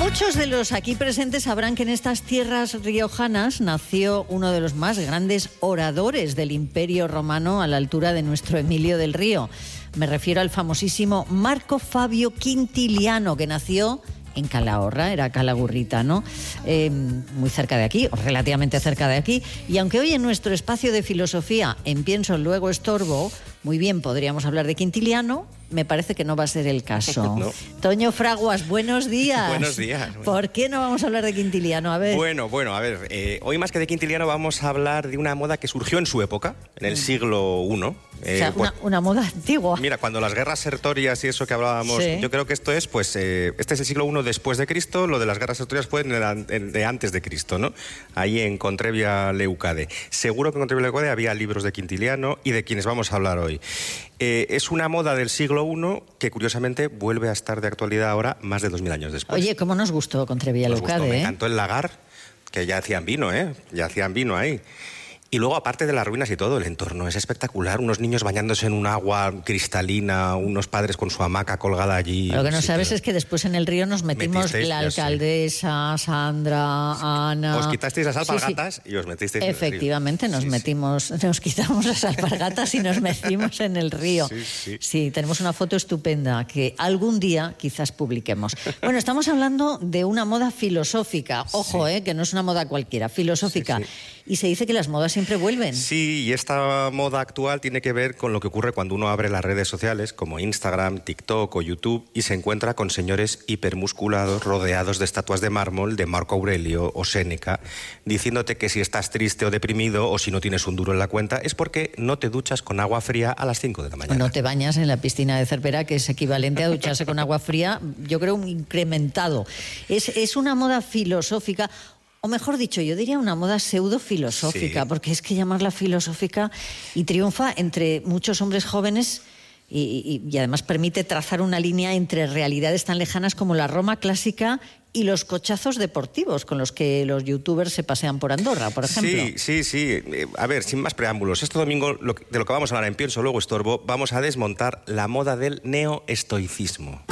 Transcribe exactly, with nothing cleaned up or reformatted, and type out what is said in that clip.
Muchos de los aquí presentes sabrán que en estas tierras riojanas nació uno de los más grandes oradores del Imperio Romano a la altura de nuestro Emilio del Río. Me refiero al famosísimo Marco Fabio Quintiliano, que nació en Calahorra, era Calagurrita, ¿no? Eh, muy cerca de aquí, o relativamente cerca de aquí. Y aunque hoy en nuestro espacio de filosofía, en Pienso Luego Estorbo, muy bien podríamos hablar de Quintiliano, me parece que no va a ser el caso. No. Toño Fraguas, buenos días. Buenos días. ¿Por qué no vamos a hablar de Quintiliano? A ver. Bueno, bueno, a ver, eh, hoy más que de Quintiliano vamos a hablar de una moda que surgió en su época, en el siglo primero. Eh, o sea, una, una moda antigua. Mira, cuando las guerras sertorias y eso que hablábamos, sí. Yo creo que esto es, pues, eh, este es el siglo primero después de Cristo, lo de las guerras sertorias fue en el, en, de antes de Cristo, ¿no? Ahí en Contrevia Leucade. Seguro que en Contrevia Leucade había libros de Quintiliano y de quienes vamos a hablar hoy. Eh, es una moda del siglo primero que curiosamente vuelve a estar de actualidad ahora más de dos mil años después. Oye, ¿cómo nos gustó Contrevia Leucade? Nos gustó, ¿eh? Me encantó el lagar, que ya hacían vino, ¿eh? Ya hacían vino ahí. Y luego, aparte de las ruinas y todo, el entorno es espectacular. Unos niños bañándose en un agua cristalina, unos padres con su hamaca colgada allí. Lo que no sabes que... es que después en el río nos metimos la alcaldesa, sí. Sandra, Ana... Os quitasteis las alpargatas sí, sí. y os metisteis Efectivamente, en el río. nos sí, metimos, sí. nos quitamos las alpargatas y nos metimos en el río. Sí, sí. sí, tenemos una foto estupenda que algún día quizás publiquemos. Bueno, estamos hablando de una moda filosófica. Ojo, sí. eh, que no es una moda cualquiera, filosófica. Sí, sí. Y se dice que las modas siempre vuelven. Sí, y esta moda actual tiene que ver con lo que ocurre cuando uno abre las redes sociales como Instagram, TikTok o YouTube y se encuentra con señores hipermusculados rodeados de estatuas de mármol de Marco Aurelio o Séneca, diciéndote que si estás triste o deprimido o si no tienes un duro en la cuenta es porque no te duchas con agua fría a las cinco de la mañana. O no te bañas en la piscina de Cervera, que es equivalente a ducharse con agua fría, yo creo un incrementado. Es, es una moda filosófica. O mejor dicho, yo diría una moda pseudo-filosófica, sí. porque es que llamarla filosófica y triunfa entre muchos hombres jóvenes y, y, y además permite trazar una línea entre realidades tan lejanas como la Roma clásica y los cochazos deportivos con los que los youtubers se pasean por Andorra, por ejemplo. Sí, sí, sí. A ver, sin más preámbulos, este domingo lo, de lo que vamos a hablar en Pienso Luego Estorbo, vamos a desmontar la moda del neoestoicismo.